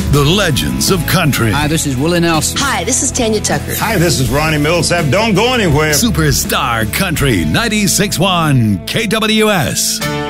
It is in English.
The legends of country. Hi, this is Willie Nelson. Hi, this is Tanya Tucker. Hi, this is Ronnie Millsap. Don't go anywhere. Superstar Country 96.1 KWS.